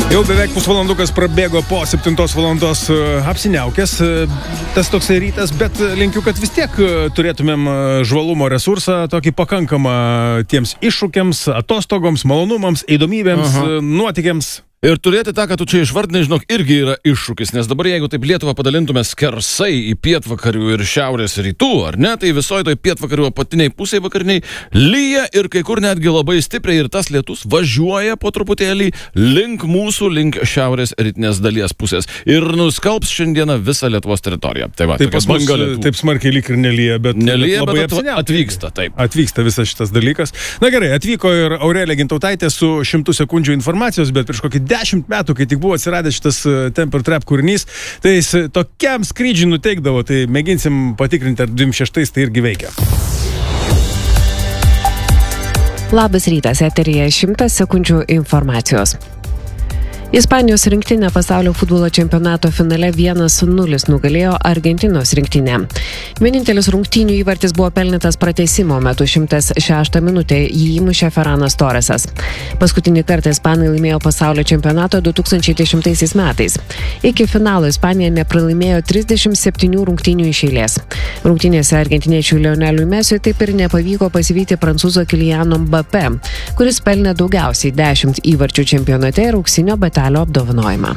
Jau beveik pusvalandukas prabėgo po 7 valandos apsiniaukęs tas toksai rytas, bet linkiu, kad vis tiek turėtumėm žvalumo resursą, tokį pakankamą tiems iššūkiams, atostogoms, malonumams, įdomybėms, nuotykiams. Ir turėti tą, kad tu čia išvardinai, žinok, irgi yra iššūkis, nes dabar jeigu taip Lietuvą padalintume skersai į pietvakarių ir šiaurės rytų, ar ne, tai visoje toj pietvakarių apatiniai pusėje vakariniai lyja ir kai kur netgi labai stipriai ir tas lietus važiuoja po truputėlį link mūsų, link šiaurės rytinės dalies pusės ir nuskalbs šiandieną visą Lietuvos teritoriją. Tai va, taip, pas mus taip smarkiai lyg ir nelyja, bet labai atvyksta, taip. Atvyksta visas šitas dalykas. Na gerai, atvyko ir Aurelija Gintautaitė su 100 sekundžių informacijos, bet prieš kokį 10 metų, kai tik buvo atsiradęs šitas Temper Trap kūrinys, tai jis tokiam skrydžiui nuteikdavo, tai mėginsim patikrinti, ar 26 tai irgi veikia. Labas rytas, eteryje 100 sekundžių informacijos. Ispanijos rinktinė pasaulio futbolo čempionato finale 1-0 nugalėjo Argentinos rinktinę. Vienintelis rungtynių įvartis buvo pelnytas pratęsimo metu 106 minutę, jį įmušė Ferranas Torresas. Paskutinį kartą ispanai laimėjo pasaulio čempionatą 2010 metais. Iki finalo Ispanija nepralaimėjo 37 rungtynių iš eilės. Rungtynėse argentiniečiui Lioneliui Mesiui taip ir nepavyko pasivyti prancūzo Kyliano Mbappé, kuris pelnė daugiausiai 10 įvarčių čempionate ir auksinio batelio apdovanojimą.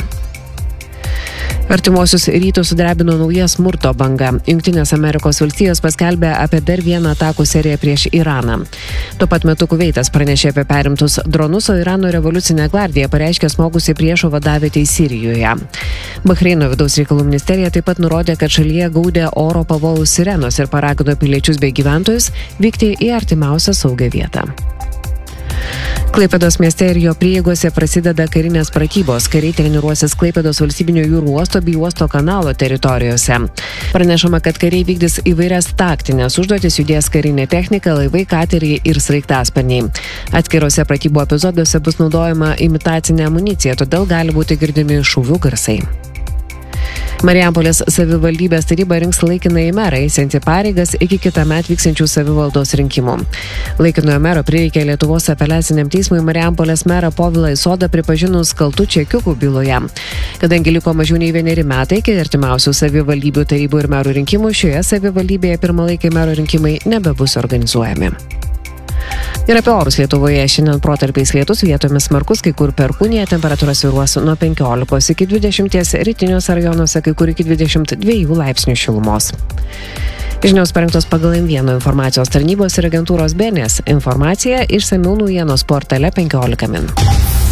Artimuosius rytus sudrebino nauja smurto banga. Jungtinės Amerikos valstijos paskelbė apie dar vieną atakų seriją prieš Iraną. Tuo pat metu Kuveitas pranešė apie perimtus dronus, o Irano revoliucinė gvardija pareiškė smogusi priešo vadavietei Sirijoje. Bahreino vidaus reikalų ministerija taip pat nurodė, kad šalyje gaudė oro pavojaus sirenos ir paragino piliečius bei gyventojus vykti į artimiausią saugią vietą. Klaipėdos mieste ir jo prieigose prasideda karinės pratybos. Kariai treniruosis Klaipėdos valstybinio jūrų uosto bei uosto kanalo teritorijose. Pranešama, kad kariai vykdys įvairias taktinės užduotis, judės karinė technika, laivai, kateriai ir sraigtasparniai. Atskirose pratybų epizoduose bus naudojama imitacinė amunicija, todėl gali būti girdimi šūvių garsai. Marijampolės savivaldybės taryba rinks laikinąjį merą, eisiantį pareigas iki kitąmet vyksiančių savivaldos rinkimų. Laikinojo mero prireikė Lietuvos apeliaciniam teismui Marijampolės merą Povilą Isodą pripažinus kaltu čekiukų byloje. Kadangi liko mažiau nei 1 metai iki artimiausių savivaldybių tarybų ir merų rinkimų, šioje savivaldybėje pirmalaikiai mero rinkimai nebebus organizuojami. Ir apie orus Lietuvoje šiandien protarpiais lietus, vietomis smarkus, kai kur perkūnija, temperatūra svyruos nuo 15 iki 20, rytiniuose rajonuose kai kur iki 22 laipsnių šilumos. Žinios parengtos pagal M1 informacijos tarnybos ir agentūros BNS. Informacija išsamių naujienos portale 15 min.